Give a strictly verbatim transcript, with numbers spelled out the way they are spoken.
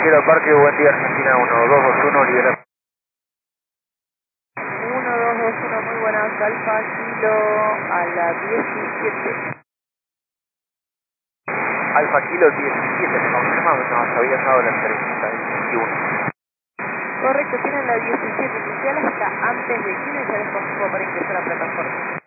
Kilo Parque, buen día Argentina uno dos dos uno, libera. uno dos dos uno, muy buenas, Alfa Kilo a la diecisiete. Alfa Kilo diecisiete, me confirma, nos había dado la entrevista del veintiuno. Correcto, tienen la diecisiete inicial hasta antes de Kilo y ya después para ingresar a la plataforma.